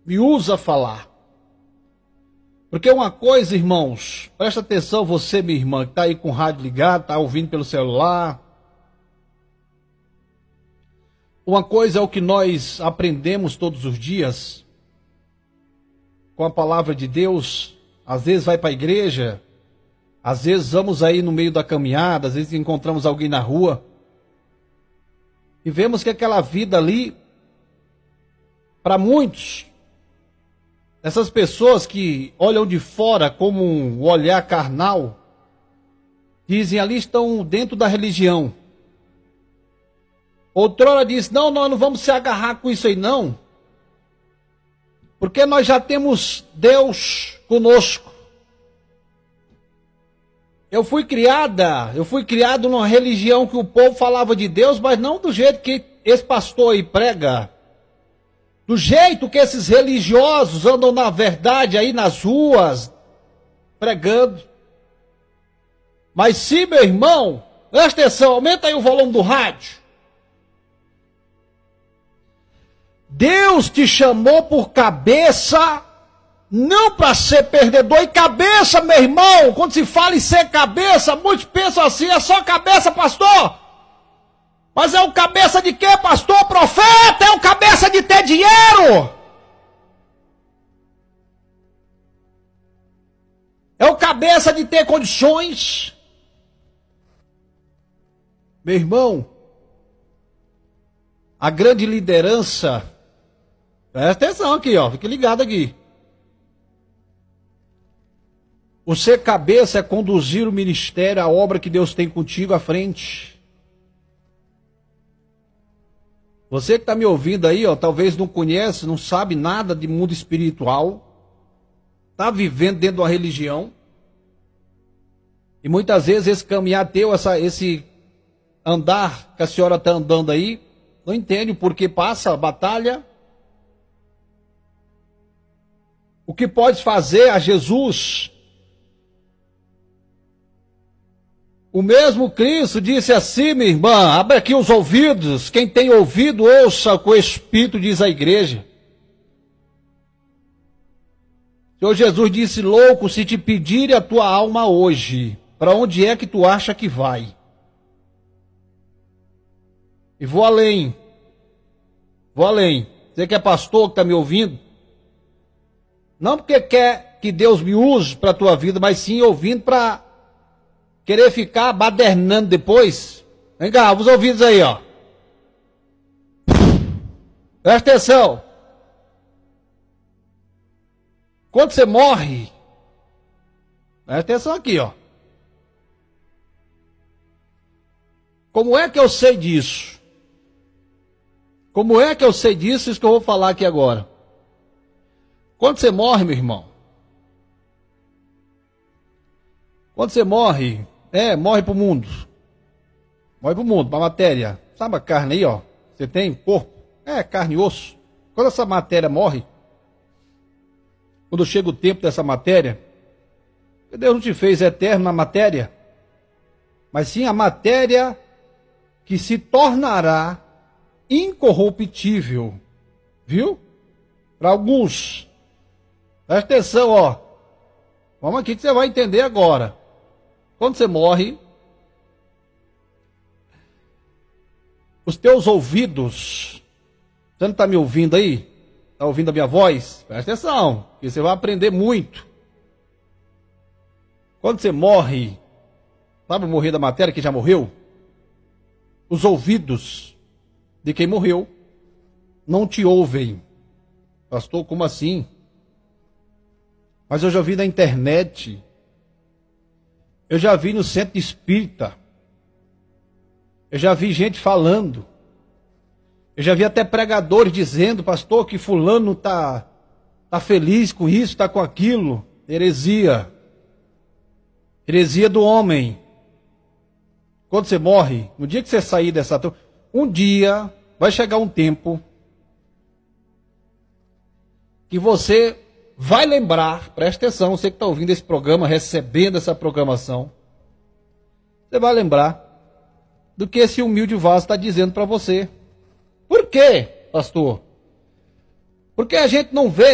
me usa falar. Porque uma coisa, irmãos, presta atenção você, minha irmã, que está aí com o rádio ligado, está ouvindo pelo celular. Uma coisa é o que nós aprendemos todos os dias com a palavra de Deus. Às vezes vai para a igreja, às vezes vamos aí no meio da caminhada, às vezes encontramos alguém na rua e vemos que aquela vida ali, para muitos, essas pessoas que olham de fora como um olhar carnal, dizem ali estão dentro da religião. Outrora disse, não, nós não vamos se agarrar com isso aí não, porque nós já temos Deus conosco. Eu fui criado numa religião que o povo falava de Deus, mas não do jeito que esse pastor aí prega. Do jeito que esses religiosos andam na verdade aí nas ruas, pregando. Mas sim, meu irmão, presta atenção, aumenta aí o volume do rádio. Deus te chamou por cabeça, não para ser perdedor. E cabeça, meu irmão, quando se fala em ser cabeça, muitos pensam assim, é só cabeça, pastor. Mas é o cabeça de quê, pastor? Profeta, é o cabeça de ter dinheiro. É o cabeça de ter condições. Meu irmão, a grande liderança, presta atenção aqui, ó, fique ligado aqui. O ser cabeça é conduzir o ministério, a obra que Deus tem contigo à frente. Você que está me ouvindo aí, ó, talvez não conhece, não sabe nada de mundo espiritual, está vivendo dentro de uma religião, e muitas vezes esse caminhar teu, esse andar que a senhora está andando aí, não entende o porquê passa a batalha. O que pode fazer a Jesus? O mesmo Cristo disse assim, minha irmã, abre aqui os ouvidos, quem tem ouvido, ouça o que o Espírito diz à igreja. O Senhor Jesus disse, louco, se te pedirem a tua alma hoje, para onde é que tu acha que vai? E vou além. Você que é pastor, que está me ouvindo, não porque quer que Deus me use para a tua vida, mas sim ouvindo para querer ficar badernando depois. Vem cá, os ouvidos aí, ó. Presta atenção. Quando você morre, presta atenção aqui, ó. Como é que eu sei disso? Como é que eu sei disso? Isso que eu vou falar aqui agora. Quando você morre, meu irmão. Quando você morre, morre pro mundo. Morre pro mundo, pra matéria. Sabe a carne aí, ó? Você tem corpo? Carne e osso. Quando essa matéria morre, quando chega o tempo dessa matéria, Deus não te fez eterno na matéria, mas sim a matéria que se tornará incorruptível. Viu? Para alguns. Presta atenção, ó. Vamos aqui que você vai entender agora. Quando você morre, os teus ouvidos, você não está me ouvindo aí? Está ouvindo a minha voz? Presta atenção, que você vai aprender muito. Quando você morre, sabe morrer da matéria que já morreu? Os ouvidos de quem morreu não te ouvem. Pastor, como assim? Mas eu já vi na internet, eu já vi no centro espírita, eu já vi gente falando, eu já vi até pregadores dizendo, pastor, que fulano está feliz com isso, está com aquilo. Heresia. Heresia do homem. Quando você morre, no dia que você sair dessa... Um dia vai chegar um tempo que você vai lembrar, presta atenção, você que está ouvindo esse programa, recebendo essa programação, você vai lembrar do que esse humilde vaso está dizendo para você. Por quê, pastor? Porque a gente não vê